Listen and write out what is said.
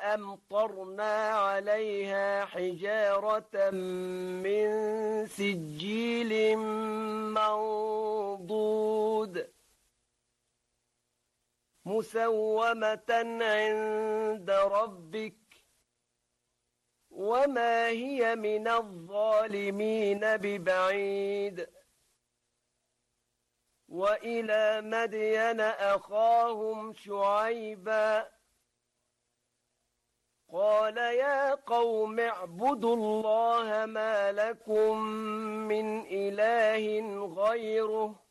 فأمطرنا عليها حجارة من سجيل منضود مسومة عند ربك وما هي من الظالمين ببعيد. وإلى مدين أخاهم شعيبا قال يا قوم اعبدوا الله ما لكم من إله غيره